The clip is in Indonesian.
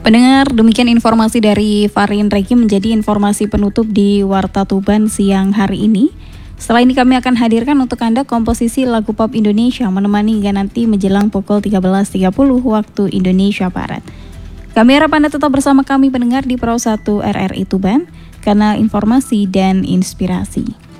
Pendengar, demikian informasi dari Farin Reki menjadi informasi penutup di Warta Tuban siang hari ini. Setelah ini kami akan hadirkan untuk Anda komposisi lagu pop Indonesia menemani hingga nanti menjelang pukul 13.30 waktu Indonesia Barat. Kami harap Anda tetap bersama kami pendengar di Pro 1 RRI Tuban, karena informasi dan inspirasi.